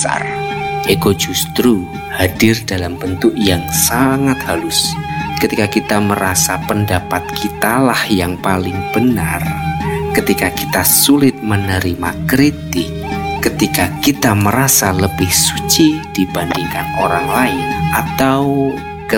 besar. Ego justru hadir dalam bentuk yang sangat halus. Ketika kita merasa pendapat kitalah yang paling benar, ketika kita sulit menerima kritik, ketika kita merasa lebih suci dibandingkan orang lain, atau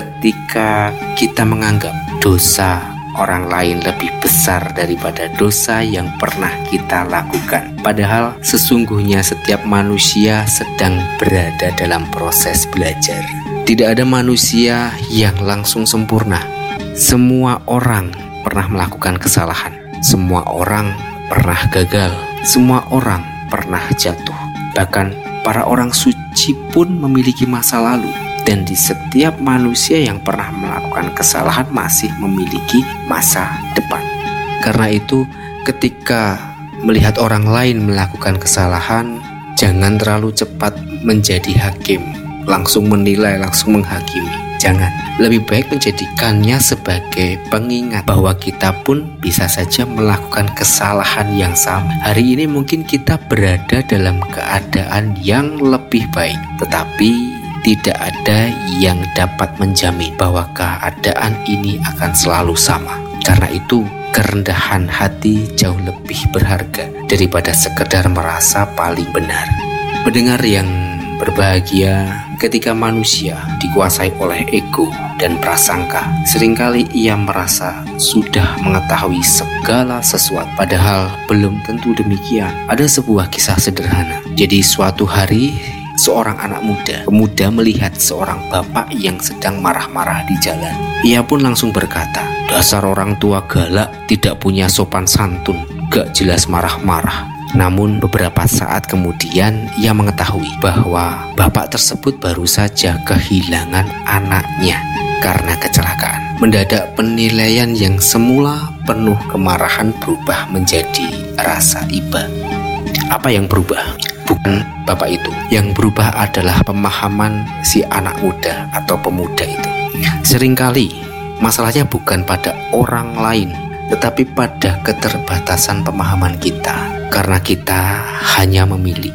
ketika kita menganggap dosa orang lain lebih besar daripada dosa yang pernah kita lakukan. Padahal sesungguhnya setiap manusia sedang berada dalam proses belajar. Tidak ada manusia yang langsung sempurna. Semua orang pernah melakukan kesalahan. Semua orang pernah gagal. Semua orang pernah jatuh. Bahkan para orang suci pun memiliki masa lalu. Dan di setiap manusia yang pernah melakukan kesalahan masih memiliki masa depan. Karena itu, ketika melihat orang lain melakukan kesalahan, jangan terlalu cepat menjadi hakim, langsung menilai, langsung menghakimi. Jangan. Lebih baik menjadikannya sebagai pengingat bahwa kita pun bisa saja melakukan kesalahan yang sama. Hari ini mungkin kita berada dalam keadaan yang lebih baik, tetapi tidak ada yang dapat menjamin bahwa keadaan ini akan selalu sama. Karena itu, kerendahan hati jauh lebih berharga daripada sekedar merasa paling benar. Pendengar yang berbahagia, ketika manusia dikuasai oleh ego dan prasangka, seringkali ia merasa sudah mengetahui segala sesuatu. Padahal belum tentu demikian. Ada sebuah kisah sederhana. Jadi suatu hari, seorang anak pemuda melihat seorang bapak yang sedang marah-marah di jalan. Ia pun langsung berkata, "Dasar orang tua galak, tidak punya sopan santun, gak jelas marah-marah." Namun beberapa saat kemudian ia mengetahui bahwa bapak tersebut baru saja kehilangan anaknya karena kecelakaan. Mendadak penilaian yang semula penuh kemarahan berubah menjadi rasa iba. Apa yang berubah? Bukan bapak itu. Yang berubah adalah pemahaman si anak muda atau pemuda itu. Seringkali masalahnya bukan pada orang lain, tetapi pada keterbatasan pemahaman kita. Karena kita hanya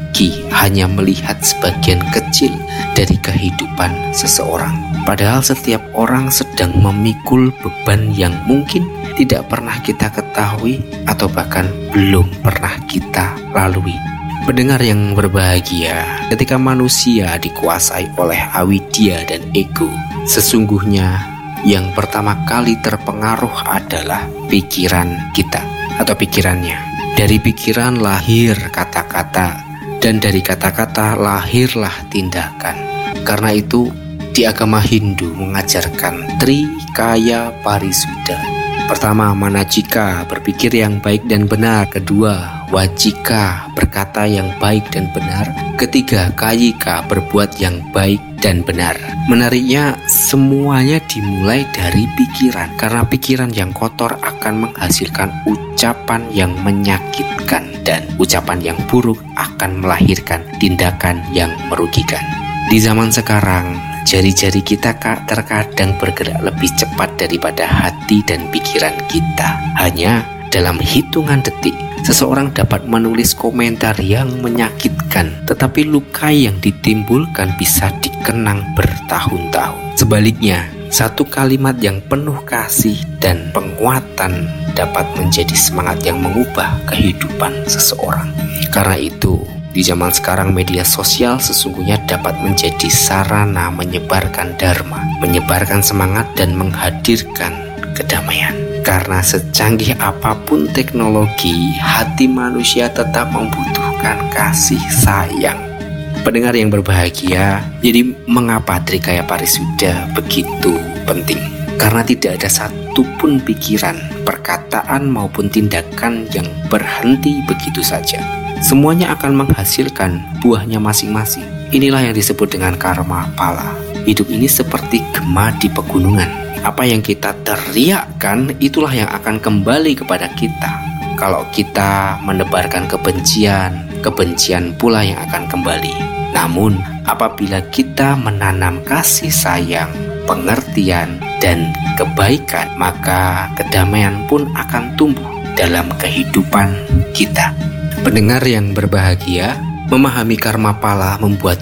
melihat sebagian kecil dari kehidupan seseorang. Padahal setiap orang sedang memikul beban yang mungkin tidak pernah kita ketahui atau bahkan belum pernah kita lalui. Pendengar yang berbahagia, ketika manusia dikuasai oleh awidia dan ego, sesungguhnya yang pertama kali terpengaruh adalah pikiran kita atau pikirannya. Dari pikiran lahir kata-kata, dan dari kata-kata lahirlah tindakan. Karena itu, di agama Hindu mengajarkan Trikaya Parisuddha. Pertama, manajika, berpikir yang baik dan benar. Kedua, wajika, berkata yang baik dan benar. Ketiga, kayika, berbuat yang baik dan benar. Menariknya, semuanya dimulai dari pikiran. Karena pikiran yang kotor akan menghasilkan ucapan yang menyakitkan, dan ucapan yang buruk akan melahirkan tindakan yang merugikan. Di zaman sekarang, jari-jari kita terkadang bergerak lebih cepat daripada hati dan pikiran kita. Hanya dalam hitungan detik, seseorang dapat menulis komentar yang menyakitkan, tetapi luka yang ditimbulkan bisa dikenang bertahun-tahun. Sebaliknya, satu kalimat yang penuh kasih dan penguatan dapat menjadi semangat yang mengubah kehidupan seseorang. Karena itu, di zaman sekarang media sosial sesungguhnya dapat menjadi sarana menyebarkan dharma, menyebarkan semangat dan menghadirkan kedamaian. Karena secanggih apapun teknologi, hati manusia tetap membutuhkan kasih sayang. Pendengar yang berbahagia, jadi mengapa Trikaya Parisuddha begitu penting? Karena tidak ada satupun pikiran, perkataan maupun tindakan yang berhenti begitu saja. Semuanya akan menghasilkan buahnya masing-masing. Inilah yang disebut dengan karma pala. Hidup ini seperti gema di pegunungan. Apa yang kita teriakkan, itulah yang akan kembali kepada kita. Kalau kita menebarkan kebencian, kebencian pula yang akan kembali. Namun, apabila kita menanam kasih sayang, pengertian, dan kebaikan, maka kedamaian pun akan tumbuh dalam kehidupan kita. Pendengar yang berbahagia, memahami karma pala membuat